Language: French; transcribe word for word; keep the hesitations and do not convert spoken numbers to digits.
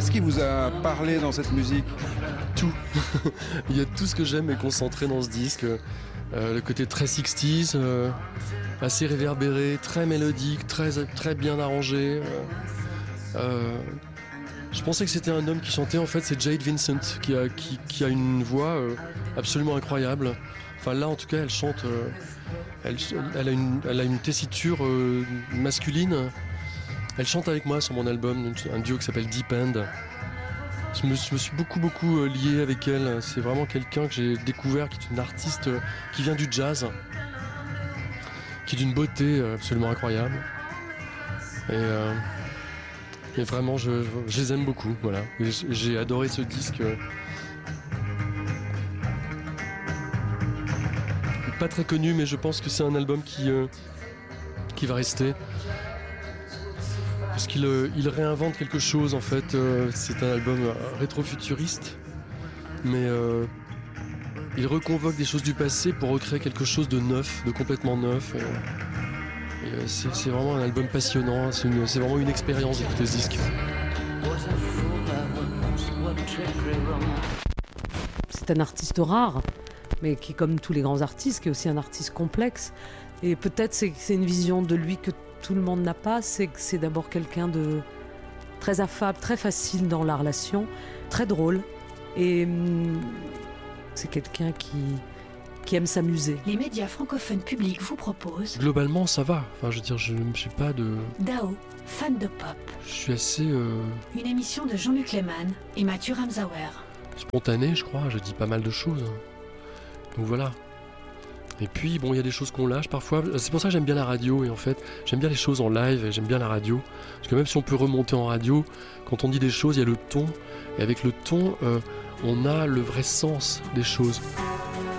Qu'est-ce qui vous a parlé dans cette musique ? Tout. Il y a tout ce que j'aime est concentré dans ce disque. Euh, le côté très sixties, euh, assez réverbéré, très mélodique, très, très bien arrangé. Euh, euh, je pensais que c'était un homme qui chantait, en fait c'est Jade Vincent qui a, qui, qui a une voix euh, absolument incroyable. Enfin là en tout cas elle chante, euh, elle, elle, a une, elle a une tessiture euh, masculine. Elle chante avec moi sur mon album, un duo qui s'appelle Deep End. Je me, je me suis beaucoup beaucoup lié avec elle. C'est vraiment quelqu'un que j'ai découvert, qui est une artiste qui vient du jazz, qui est d'une beauté absolument incroyable. Et, euh, et vraiment, je, je, je les aime beaucoup. Voilà. Et j'ai adoré ce disque. Pas très connu, mais je pense que c'est un album qui, euh, qui va rester. Parce qu'il euh, il réinvente quelque chose en fait, euh, c'est un album euh, rétro-futuriste, mais euh, il reconvoque des choses du passé pour recréer quelque chose de neuf, de complètement neuf. Et, et euh, c'est, c'est vraiment un album passionnant, c'est, une, c'est vraiment une expérience d'écouter ce disque. C'est un artiste rare, mais qui, comme tous les grands artistes, qui est aussi un artiste complexe. Et peut-être c'est, c'est une vision de lui que tout le monde n'a pas, c'est que c'est d'abord quelqu'un de très affable, très facile dans la relation, très drôle. Et hum, c'est quelqu'un qui, qui aime s'amuser. Les médias francophones publics vous proposent... Globalement, ça va. Enfin, je veux dire, je ne suis pas de... Dao, fan de pop. Je suis assez... Euh... Une émission de Jean-Luc Lehmann et Mathieu Ramsauer. Spontané, je crois. Je dis pas mal de choses. Donc voilà. Et puis, bon, il y a des choses qu'on lâche parfois. C'est pour ça que j'aime bien la radio. Et en fait, j'aime bien les choses en live et j'aime bien la radio. Parce que même si on peut remonter en radio, quand on dit des choses, il y a le ton. Et avec le ton, euh, on a le vrai sens des choses.